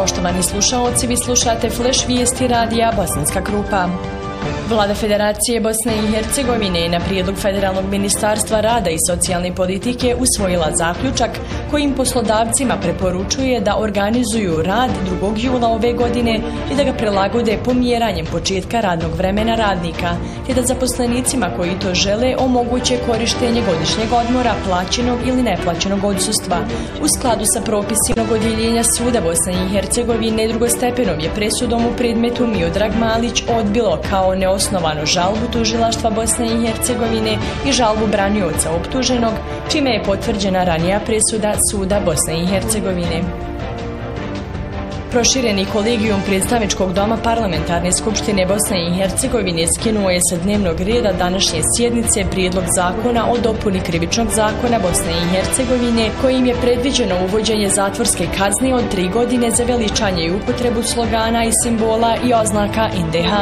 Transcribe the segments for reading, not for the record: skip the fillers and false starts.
Poštovani slušaoci, vi slušate Flash vijesti radija Bosanska Krupa. Vlada Federacije Bosne i Hercegovine na prijedlog Federalnog ministarstva rada i socijalne politike usvojila zaključak kojim poslodavcima preporučuje da organizuju rad 2. jula ove godine i da ga prilagode pomjeranjem početka radnog vremena radnika, te da zaposlenicima koji to žele omoguće korištenje godišnjeg odmora, plaćenog ili neplaćenog odsustva. U skladu sa propisima odjeljenja suda Bosne i Hercegovine drugostepenom je presudom u predmetu Miodrag Malić odbilo kao neosnovano žalbu tužilaštva Bosne i Hercegovine i žalbu branioca optuženog, čime je potvrđena ranija presuda suda Bosne i Hercegovine. Prošireni kolegijum predstavničkog doma Parlamentarne skupštine Bosne i Hercegovine skinuo je sa dnevnog reda današnje sjednice prijedlog zakona o dopuni krivičnog zakona Bosne i Hercegovine kojim je predviđeno uvođenje zatvorske kazne od 3 godine za veličanje i upotrebu slogana i simbola i oznaka NDH.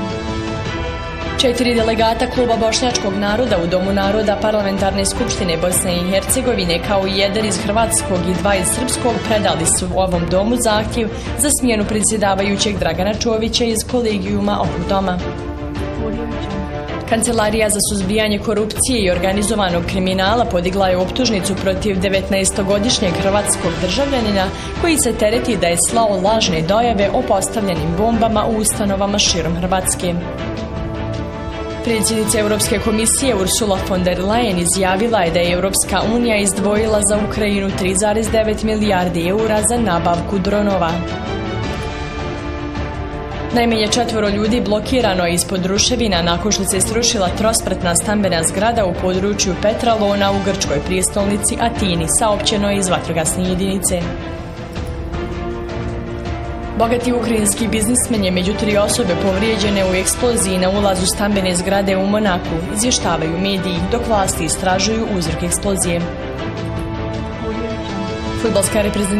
4 delegata Kluba bošnjačkog naroda u Domu naroda Parlamentarne skupštine Bosne i Hercegovine kao i 1 iz hrvatskog i 2 iz srpskog predali su u ovom domu zahtjev za smjenu predsjedavajućeg Dragana Čovića iz kolegijuma ovog doma. Kancelarija za suzbijanje korupcije i organizovanog kriminala podigla je optužnicu protiv 19-godišnjeg hrvatskog državljanina koji se tereti da je slao lažne dojave o postavljenim bombama u ustanovama širom Hrvatske. Predsjednica Europske komisije Ursula von der Leyen izjavila je da je Europska unija izdvojila za Ukrajinu 3,9 milijardi eura za nabavku dronova. Najmanje 4 ljudi blokirano je ispod ruševina nakon što se srušila trospratna stambena zgrada u području Petralona u grčkoj prijestolnici Atini, saopćeno je iz vatrogasne jedinice. Bogati ukrajinski biznismen je među 3 osobe povrijeđene u eksploziji na ulazu stambene zgrade u Monaku, izvještavaju mediji, dok vlasti istražuju uzrok eksplozije. Fudbalska reprezentacija